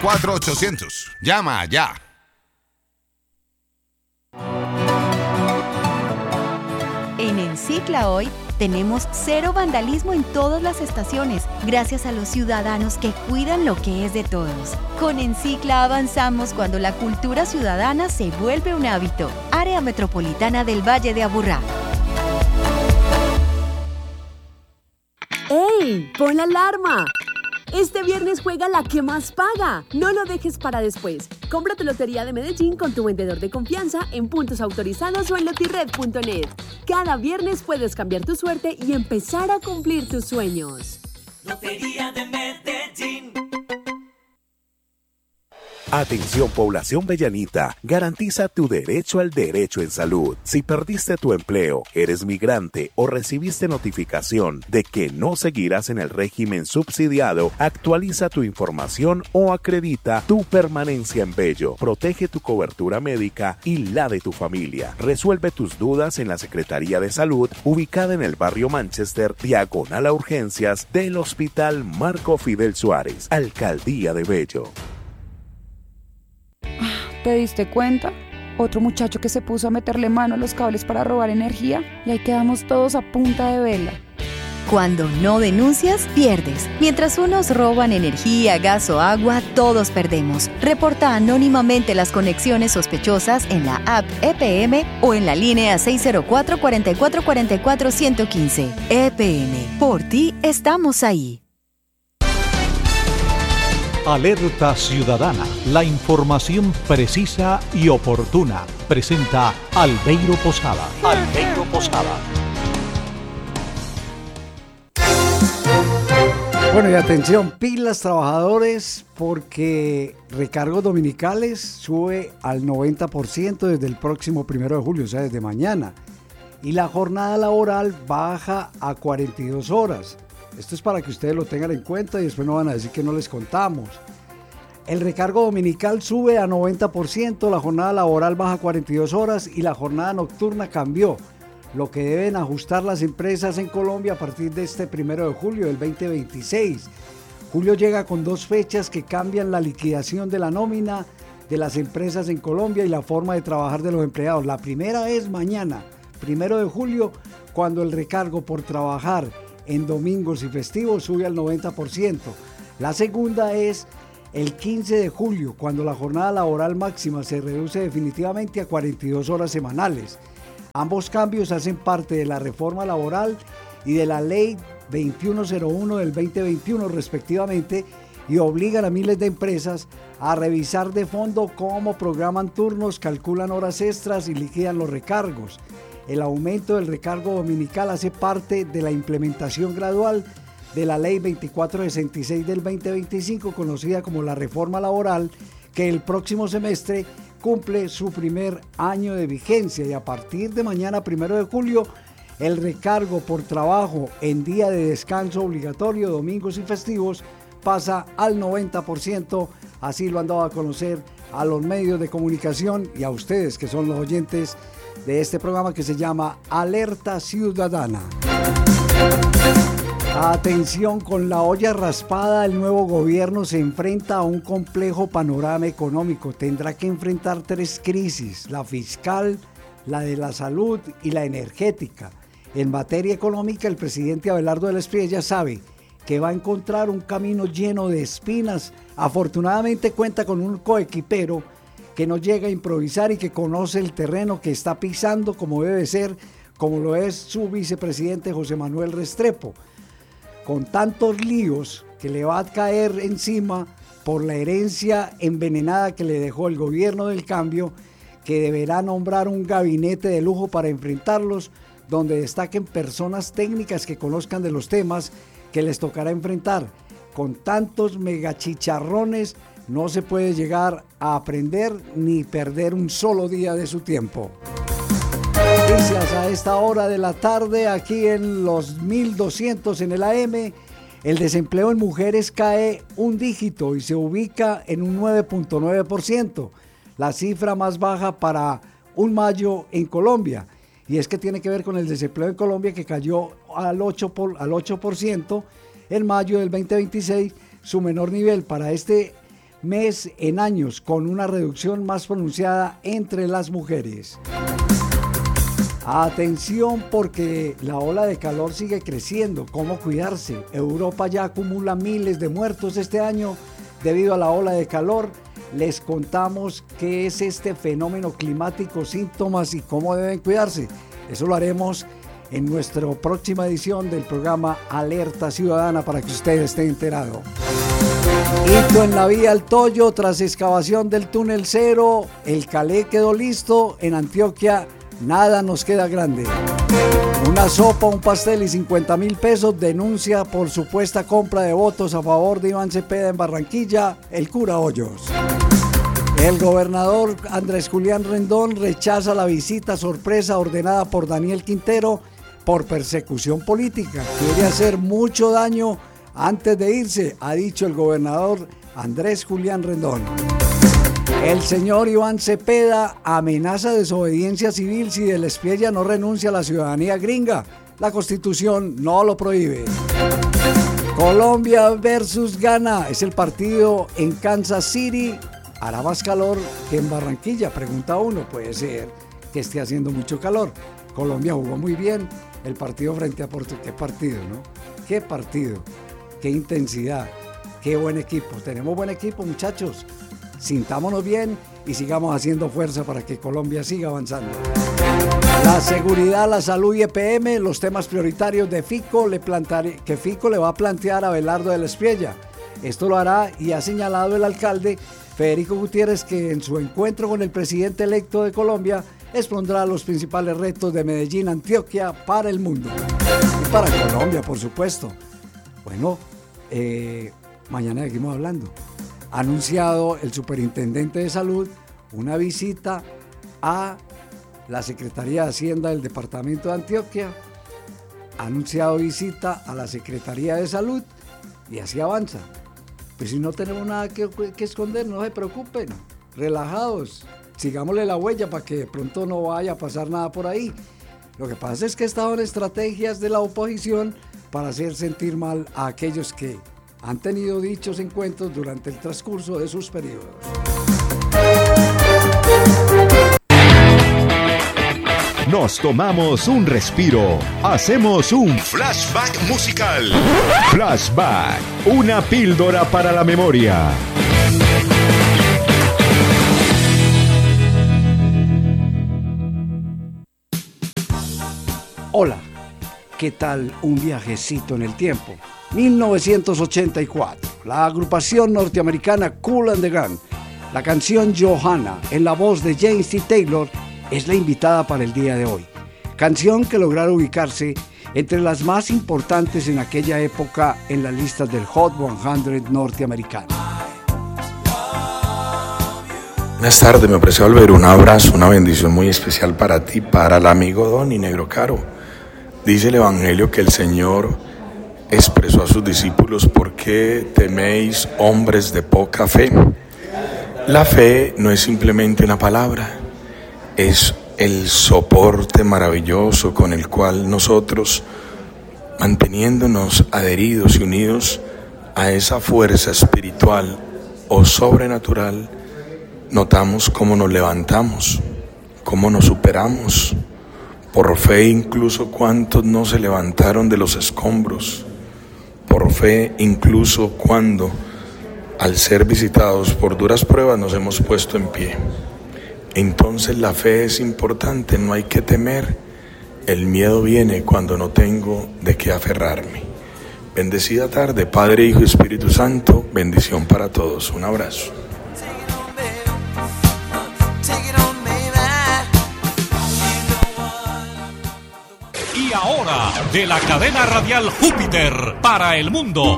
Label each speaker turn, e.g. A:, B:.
A: 604-800. Llama ya.
B: En Encicla hoy tenemos cero vandalismo en todas las estaciones, gracias a los ciudadanos que cuidan lo que es de todos. Con Encicla avanzamos cuando la cultura ciudadana se vuelve un hábito. Área Metropolitana del Valle de Aburrá.
C: ¡Ey! ¡Pon la alarma! Este viernes juega la que más paga. No lo dejes para después. Compra tu Lotería de Medellín con tu vendedor de confianza en puntos autorizados o en lotired.net. Cada viernes puedes cambiar tu suerte y empezar a cumplir tus sueños.
D: Lotería de Medellín.
E: Atención, población bellanita, garantiza tu derecho al derecho en salud. Si perdiste tu empleo, eres migrante o recibiste notificación de que no seguirás en el régimen subsidiado, actualiza tu información o acredita tu permanencia en Bello. Protege tu cobertura médica y la de tu familia. Resuelve tus dudas en la Secretaría de Salud, ubicada en el barrio Manchester, diagonal a urgencias del Hospital Marco Fidel Suárez, Alcaldía de Bello.
F: ¿Te diste cuenta? Otro muchacho que se puso a meterle mano a los cables para robar energía y ahí quedamos todos a punta de vela.
B: Cuando no denuncias, pierdes. Mientras unos roban energía, gas o agua, todos perdemos. Reporta anónimamente las conexiones sospechosas en la app EPM o en la línea 604-4444-115. EPM, por ti estamos ahí.
G: Alerta Ciudadana, la información precisa y oportuna. Presenta Albeiro Posada. Albeiro Posada.
H: Bueno, y atención, pilas trabajadores, porque recargos dominicales sube al 90% desde el próximo 1 de julio, o sea, desde mañana. Y la jornada laboral baja a 42 horas. Esto es para que ustedes lo tengan en cuenta y después no van a decir que no les contamos. El recargo dominical sube a 90%, la jornada laboral baja a 42 horas y la jornada nocturna cambió. Lo que deben ajustar las empresas en Colombia a partir de este 1 de julio del 2026. Julio llega con 2 fechas que cambian la liquidación de la nómina de las empresas en Colombia y la forma de trabajar de los empleados. La primera es mañana, 1 de julio, cuando el recargo por trabajar en domingos y festivos sube al 90%. La segunda es el 15 de julio, cuando la jornada laboral máxima se reduce definitivamente a 42 horas semanales. Ambos cambios hacen parte de la reforma laboral y de la ley 2101 del 2021 respectivamente y obligan a miles de empresas a revisar de fondo cómo programan turnos, calculan horas extras y liquidan los recargos. El aumento del recargo dominical hace parte de la implementación gradual de la Ley 2466 del 2025, conocida como la Reforma Laboral, que el próximo semestre cumple su primer año de vigencia y a partir de mañana, 1 de julio, el recargo por trabajo en día de descanso obligatorio, domingos y festivos, pasa al 90%, así lo han dado a conocer a los medios de comunicación y a ustedes que son los oyentes de este programa que se llama Alerta Ciudadana. Atención, con la olla raspada, el nuevo gobierno se enfrenta a un complejo panorama económico. Tendrá que enfrentar 3 crisis, la fiscal, la de la salud y la energética. En materia económica, el presidente Abelardo de la Espriella sabe que va a encontrar un camino lleno de espinas. Afortunadamente cuenta con un coequipero que no llega a improvisar y que conoce el terreno que está pisando como debe ser, como lo es su vicepresidente José Manuel Restrepo. Con tantos líos que le va a caer encima por la herencia envenenada que le dejó el gobierno del cambio, que deberá nombrar un gabinete de lujo para enfrentarlos, donde destaquen personas técnicas que conozcan de los temas que les tocará enfrentar. Con tantos megachicharrones no se puede llegar a aprender ni perder un solo día de su tiempo. Noticias a esta hora de la tarde, aquí en los 1200 en el AM. El desempleo en mujeres cae un dígito y se ubica en un 9.9%, la cifra más baja para un mayo en Colombia. Y es que tiene que ver con el desempleo en Colombia, que cayó al 8% en mayo del 2026, su menor nivel. Para este mes en años, con una reducción más pronunciada entre las mujeres. Atención, porque la ola de calor sigue creciendo. ¿Cómo cuidarse? Europa ya acumula miles de muertos este año debido a la ola de calor. Les contamos qué es este fenómeno climático, síntomas y cómo deben cuidarse. Eso lo haremos en nuestra próxima edición del programa Alerta Ciudadana para que usted esté enterado. Hito en la vía El Toyo, tras excavación del túnel cero, el Calé quedó listo. En Antioquia nada nos queda grande. Una sopa, un pastel y 50.000 pesos, denuncia por supuesta compra de votos a favor de Iván Cepeda en Barranquilla, el cura Hoyos. El gobernador Andrés Julián Rendón rechaza la visita sorpresa ordenada por Daniel Quintero por persecución política. Quiere hacer mucho daño antes de irse, ha dicho el gobernador Andrés Julián Rendón. El señor Iván Cepeda amenaza desobediencia civil si Del Espriella no renuncia a la ciudadanía gringa. La Constitución no lo prohíbe. Colombia versus Ghana es el partido en Kansas City. ¿Hará más calor que en Barranquilla? Pregunta uno. Puede ser que esté haciendo mucho calor. Colombia jugó muy bien el partido frente a Portugal. Qué partido, ¿no? Qué partido, qué intensidad, qué buen equipo. Tenemos buen equipo, muchachos. Sintámonos bien y sigamos haciendo fuerza para que Colombia siga avanzando. La seguridad, la salud y EPM, los temas prioritarios de Fico, que Fico le va a plantear a Abelardo Del Espriella. Esto lo hará y ha señalado el alcalde Federico Gutiérrez, que en su encuentro con el presidente electo de Colombia expondrá los principales retos de Medellín, Antioquia para el mundo y para Colombia, por supuesto. Bueno, mañana seguimos hablando. Ha anunciado el superintendente de salud una visita a la Secretaría de Hacienda del departamento de Antioquia. Ha anunciado visita a la Secretaría de Salud y así avanza. Pues si no tenemos nada que esconder, no se preocupen, relajados, sigámosle la huella para que de pronto no vaya a pasar nada por ahí. Lo que pasa es que estas son estrategias de la oposición para hacer sentir mal a aquellos que han tenido dichos encuentros durante el transcurso de sus periodos.
A: Nos tomamos un respiro. Hacemos un flashback musical. Flashback, una píldora para la memoria.
H: Hola, ¿qué tal un viajecito en el tiempo? 1984, la agrupación norteamericana Kool and the Gang, la canción Johanna, en la voz de James T. Taylor, es la invitada para el día de hoy. Canción que lograron ubicarse entre las más importantes en aquella época en las listas del Hot 100 norteamericano.
I: Buenas tardes, me aprecio Albert, un abrazo, una bendición muy especial para ti, para el amigo Don y Negro Caro. Dice el Evangelio que el Señor expresó a sus discípulos: ¿por qué teméis, hombres de poca fe? La fe no es simplemente una palabra, es el soporte maravilloso con el cual nosotros, manteniéndonos adheridos y unidos a esa fuerza espiritual o sobrenatural, notamos cómo nos levantamos, cómo nos superamos. Por fe incluso cuántos no se levantaron de los escombros. Por fe incluso cuando, al ser visitados por duras pruebas, nos hemos puesto en pie. Entonces la fe es importante, no hay que temer. El miedo viene cuando no tengo de qué aferrarme. Bendecida tarde, Padre, Hijo y Espíritu Santo. Bendición para todos. Un abrazo.
G: Y ahora, de la cadena radial Júpiter para el mundo,